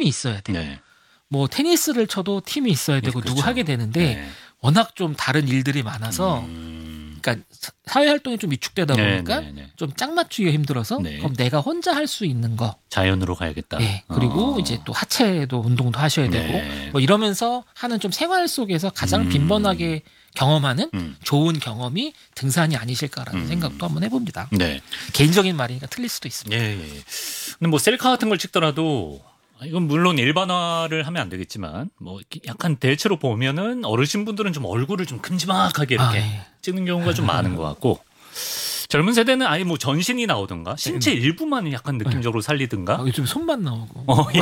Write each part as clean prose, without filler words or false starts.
있어야 돼요. 네. 뭐 테니스를 쳐도 팀이 있어야 되고 그렇죠. 누구 하게 되는데 네. 워낙 좀 다른 일들이 많아서 그러니까 사회 활동이 좀 위축되다 보니까 좀 짝 맞추기가 힘들어서 네. 그럼 내가 혼자 할 수 있는 거 자연으로 가야겠다. 네. 그리고 이제 또 하체도 운동도 하셔야 되고 네. 뭐 이러면서 하는 좀 생활 속에서 가장 빈번하게 경험하는 좋은 경험이 등산이 아니실까라는 생각도 한번 해봅니다. 네. 개인적인 말이니까 틀릴 수도 있습니다. 예. 근데 뭐 셀카 같은 걸 찍더라도 이건 물론 일반화를 하면 안 되겠지만 뭐 약간 대체로 보면은 어르신분들은 좀 얼굴을 좀 큼지막하게 이렇게 네. 찍는 경우가 좀 많은 것 같고 젊은 세대는 아예 뭐 전신이 나오든가 신체 일부만 약간 느낌적으로 살리든가 요즘 손만 나오고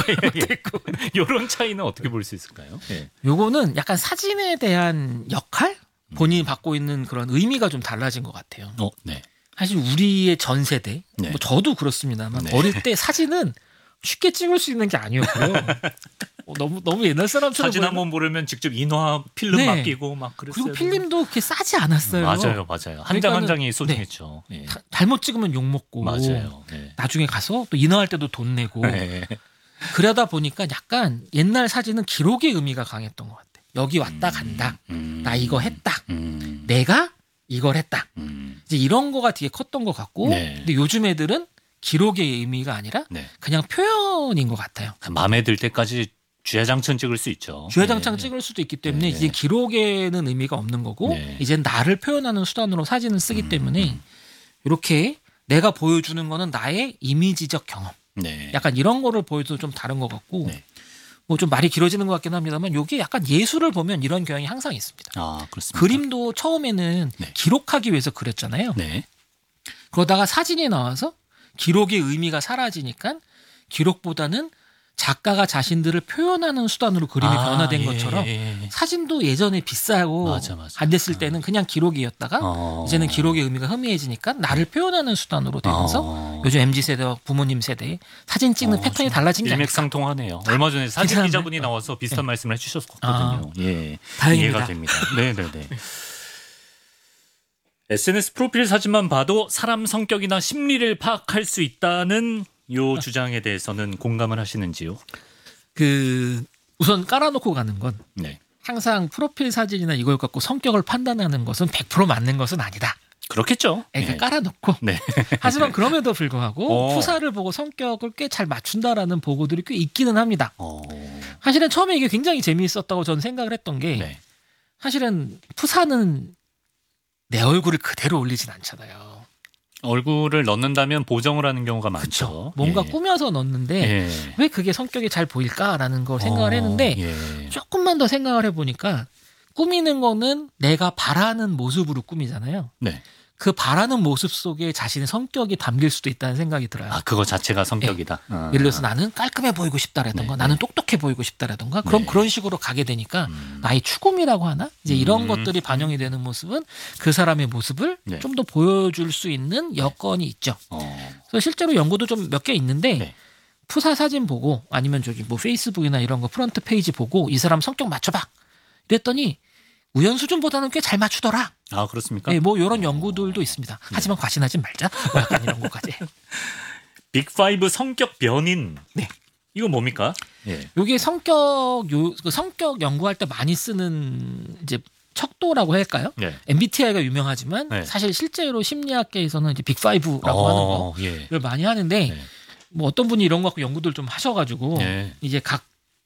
이런 차이는 어떻게 볼 수 있을까요? 예. 요거는 약간 사진에 대한 역할? 본인이 받고 있는 그런 의미가 좀 달라진 것 같아요. 네. 사실 우리의 전 세대, 네. 뭐 저도 그렇습니다만 네. 어릴 때 사진은 쉽게 찍을 수 있는 게 아니었고요. 너무 옛날 사람처럼 사진 한번 보려면 직접 인화 필름 네. 맡기고 막 그랬어요. 그리고 필름도 그렇게 싸지 않았어요. 맞아요. 한 장 한 장이 네. 소중했죠. 예. 잘못 찍으면 욕 먹고 맞아요. 네. 나중에 가서 또 인화할 때도 돈 내고 네. 그러다 보니까 약간 옛날 사진은 기록의 의미가 강했던 것 같아요. 여기 왔다 간다. 나 이거 했다. 내가 이걸 했다. 이제 이런 거가 되게 컸던 것 같고 네. 근데 요즘 애들은 기록의 의미가 아니라 네. 그냥 표현인 것 같아요. 마음에 들 때까지 주야장천 찍을 수 있죠. 주야장창 네. 찍을 수도 있기 때문에 네. 이제 기록에는 의미가 없는 거고 네. 이제 나를 표현하는 수단으로 사진을 쓰기 때문에 이렇게 내가 보여주는 거는 나의 이미지적 경험. 네. 약간 이런 거를 보여도 좀 다른 것 같고 네. 뭐 좀 말이 길어지는 것 같긴 합니다만 이게 약간 예술을 보면 이런 경향이 항상 있습니다. 아, 그렇습니다. 그림도 처음에는 네. 기록하기 위해서 그렸잖아요. 네. 그러다가 사진이 나와서 기록의 의미가 사라지니까 기록보다는 작가가 자신들을 표현하는 수단으로 그림이 변화된 것처럼 사진도 예전에 비싸고 맞아. 안 됐을 때는 그냥 기록이었다가 이제는 기록의 의미가 희미해지니까 나를 표현하는 수단으로 되면서 요즘 MZ세대와 부모님 세대에 사진 찍는 패턴이 달라진 게 아닐까. 일맥상통하네요. 얼마 전에 사진 괜찮은데? 기자분이 나와서 비슷한 말씀을 해주셨거든요. 예, 다행입니다. 이해가 됩니다. 네네네. SNS 프로필 사진만 봐도 사람 성격이나 심리를 파악할 수 있다는 요 주장에 대해서는 공감을 하시는지요? 우선 깔아놓고 가는 건 네. 항상 프로필 사진이나 이걸 갖고 성격을 판단하는 것은 100% 맞는 것은 아니다. 그렇겠죠. 그러니까 깔아놓고. 네. 하지만 그럼에도 불구하고 푸사를 보고 성격을 꽤 잘 맞춘다라는 보고들이 꽤 있기는 합니다. 사실은 처음에 이게 굉장히 재미있었다고 저는 생각을 했던 게 네. 사실은 푸사는 내 얼굴을 그대로 올리진 않잖아요. 얼굴을 넣는다면 보정을 하는 경우가 그렇죠. 많죠. 뭔가 예. 꾸며서 넣는데 예. 왜 그게 성격이 잘 보일까라는 걸 생각을 했는데 예. 조금만 더 생각을 해보니까 꾸미는 거는 내가 바라는 모습으로 꾸미잖아요. 네. 그 바라는 모습 속에 자신의 성격이 담길 수도 있다는 생각이 들어요. 아, 그거 자체가 성격이다. 예를 들어서 나는 깔끔해 보이고 싶다라든가 네, 나는 똑똑해 보이고 싶다라든가 그럼 네. 그런 식으로 가게 되니까 나의 추구미라고 하나? 이제 이런 것들이 반영이 되는 모습은 그 사람의 모습을 네. 좀 더 보여줄 수 있는 여건이 있죠. 그래서 실제로 연구도 좀 몇 개 있는데 네. 푸사 사진 보고 아니면 저기 뭐 페이스북이나 이런 거 프런트 페이지 보고 이 사람 성격 맞춰봐. 이랬더니 우연 수준보다는 꽤 잘 맞추더라. 아, 그렇습니까? 네, 뭐 이런 연구들도 있습니다. 하지만 과신하지 말자. 뭐 약간 이런 것까지. 빅5 성격 변인. 네. 이거 뭡니까? 예. 요게 성격 연구할 때 많이 쓰는 이제 척도라고 할까요? 네. MBTI가 유명하지만 네. 사실 실제로 심리학계에서는 이제 빅5라고 하는 예. 거를 많이 하는데 네. 뭐 어떤 분이 이런 거 갖고 연구들 좀 하셔가지고 네. 이제 각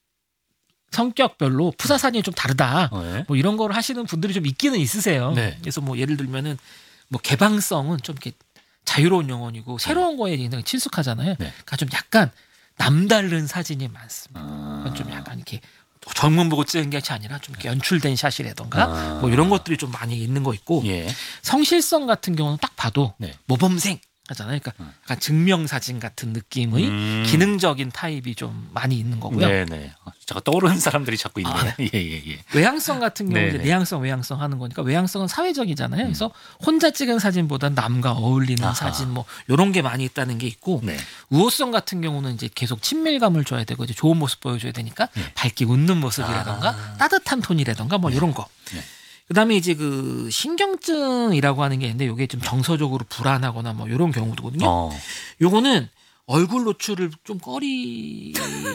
성격별로 푸사 사진이 좀 다르다. 네. 뭐 이런 거를 하시는 분들이 좀 있기는 있으세요. 네. 그래서 뭐 예를 들면은 뭐 개방성은 좀 이렇게 자유로운 영혼이고 새로운 거에 굉장히 친숙하잖아요. 그러니까 좀 약간 남다른 사진이 많습니다. 그건 좀 약간 이렇게 정문 보고 찍은 게 아니라 좀 이렇게 연출된 샷이라던가 뭐 이런 것들이 좀 많이 있는 거 있고 예. 성실성 같은 경우는 딱 봐도 네. 모범생 하잖아요. 그러니까 약간 증명사진 같은 느낌의 기능적인 타입이 좀 많이 있는 거고요. 네네. 제가 떠오르는 사람들이 자꾸 있네요. 아, 네. 예. 외향성 같은 경우는 이제 네네. 내향성, 외향성 하는 거니까 외향성은 사회적이잖아요. 그래서 혼자 찍은 사진보다 남과 어울리는 아하. 사진 뭐 이런 게 많이 있다는 게 있고 네. 우호성 같은 경우는 이제 계속 친밀감을 줘야 되고 이제 좋은 모습 보여줘야 되니까 밝게 웃는 모습이라던가 따뜻한 톤이라던가 뭐 이런 거. 네. 그다음에 이제 그 신경증이라고 하는 게 있는데 이게 좀 정서적으로 불안하거나 뭐 이런 경우거든요. 요거는 얼굴 노출을 좀